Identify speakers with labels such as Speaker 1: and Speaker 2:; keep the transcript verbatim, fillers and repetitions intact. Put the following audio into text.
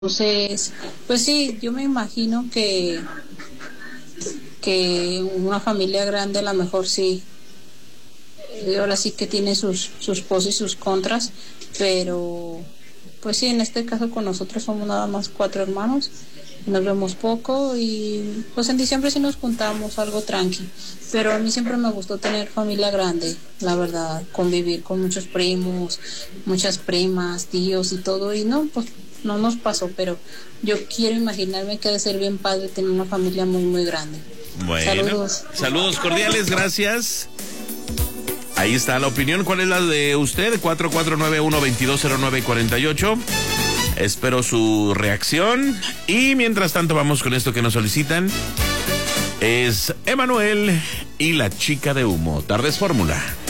Speaker 1: Entonces, pues sí, yo me imagino que, que una familia grande a lo mejor sí, eh, ahora sí que tiene sus, sus pros y sus contras, pero pues sí, en este caso con nosotros somos nada más cuatro hermanos, nos vemos poco y pues en diciembre sí nos juntamos algo tranqui, pero a mí siempre me gustó tener familia grande, la verdad, convivir con muchos primos, muchas primas, tíos y todo, y no, pues no nos pasó, pero yo quiero imaginarme que ha de ser bien padre tener una familia muy, muy grande.
Speaker 2: Bueno,
Speaker 1: saludos.
Speaker 2: Saludos cordiales, gracias. Ahí está la opinión. ¿Cuál es la de usted? cuatro cuatro nueve uno, dos dos cero nueve cuatro ocho. Espero su reacción. Y mientras tanto vamos con esto que nos solicitan. Es Emanuel y la chica de humo. Tardes Fórmula.